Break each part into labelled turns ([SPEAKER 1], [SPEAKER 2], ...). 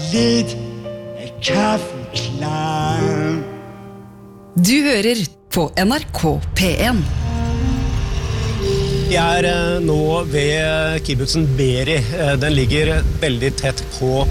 [SPEAKER 1] lidt kaffeklar.
[SPEAKER 2] Du hører på NRK P1.
[SPEAKER 3] Jeg nå ved kibbutsen Beri. Den ligger veldig tett på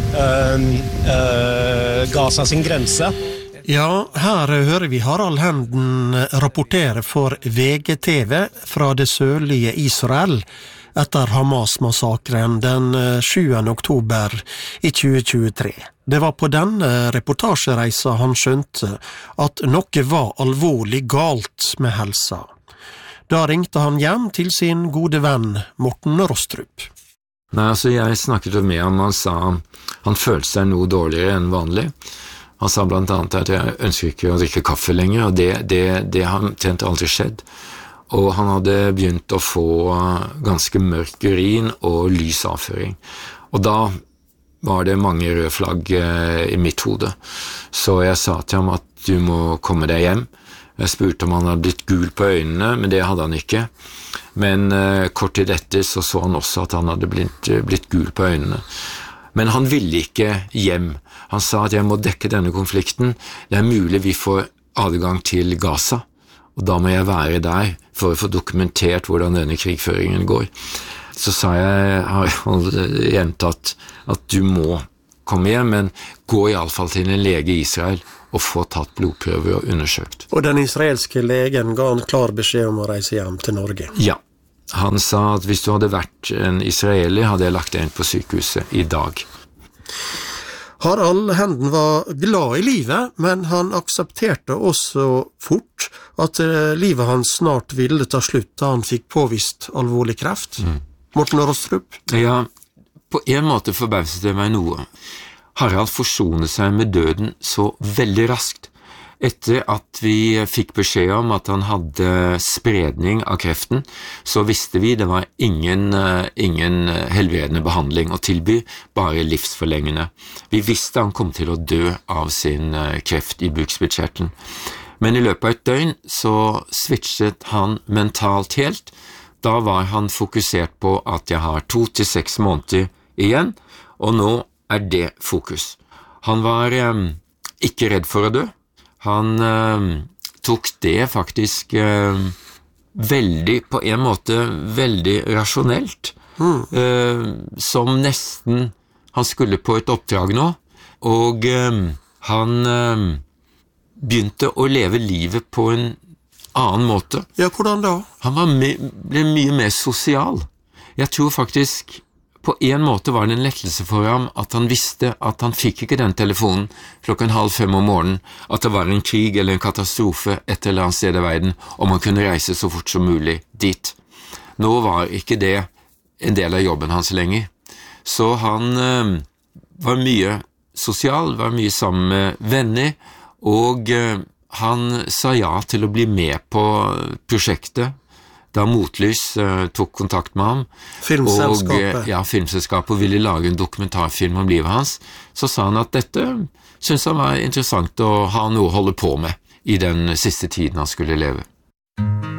[SPEAKER 3] Gaza sin grense.
[SPEAKER 4] Ja, her hører vi Harald Henden rapportere for VGTV fra det sørlige Israel etter Hamas-massakren den 7. oktober i 2023. Det var på denne reportasjereisa han skjønte at noe var alvorlig galt med helsa. Da ringte han hjem til sin gode venn Morten Rostrup.
[SPEAKER 5] Nei, altså jeg snakket med ham, han sa han følte seg noe dårligere enn vanlig. Han sa blant annet at jeg ønsker ikke å drikke kaffe lenger, og det har omtrent aldri skjedd. Og han hadde begynt å få ganske mørk urin og lys avføring. Og da var det mange røde flagg i mitt hode. Så jeg sa til ham at du må komme deg hjem. Jeg spurte om han hadde blitt gul på øynene, men det hadde han ikke. Men kort tid etter så han også at han hadde blitt gul på øynene. Men han ville ikke hjem. Han sa at jeg må dekke denne konflikten. Det er mulig vi får adgang til Gaza, og da må jeg være der for å få dokumentert hvordan denne krigføringen går. Så sa jeg, har gjentatt at du må komme hjem, men gå i alle fall til en lege i Israel og få tatt blodprøver og undersøkt.
[SPEAKER 4] Og den israelske legen ga en klar beskjed om å reise hjem til Norge?
[SPEAKER 5] Ja. Han sa at hvis du hadde vært en israeler, hadde jeg lagt deg inn på sykehuset i dag.
[SPEAKER 4] Harald Henden var glad i livet, men han aksepterte også fort at livet hans snart ville ta slutt da han fikk påvist alvorlig kreft. Morten Rostrup?
[SPEAKER 5] Ja, på en måte forbauset det meg noe. Harald forsonet seg med døden så veldig raskt. Etter at vi fikk beskjed om at han hadde spredning av kreften, så visste vi det var ingen helbredende behandling å tilby, bare livsforlengende. Vi visste han kom til å dø av sin kreft i bukspyttkjertelen. Men i løpet av et døgn så switchet han mentalt helt. Da var han fokusert på at jeg har 2 til 6 måneder igjen, og nå er det fokus. Han var ikke redd for å dø. Han tok det faktisk veldig, på en måte, veldig rasjonelt, som nesten han skulle på et oppdrag nå, og han begynte å leve livet på en annen måte.
[SPEAKER 4] Ja, hvordan da?
[SPEAKER 5] Han ble mye mer sosial. Jeg tror faktisk på en måte var det en lettelse for ham at han visste at han fikk ikke den telefonen 4:30 om morgenen, at det var en krig eller en katastrofe et eller annet sted i verden, og man kunne reise så fort som mulig dit. Nå var ikke det en del av jobben hans lenger. Så han var mye sosial, var mye sammen med venner, og han sa ja til å bli med på prosjektet. Da Motlys tok kontakt med ham, filmselskapet ville lage en dokumentarfilm om livet hans, så sa han at dette syntes han var interessant å ha noe å holde på med i den siste tiden han skulle leve.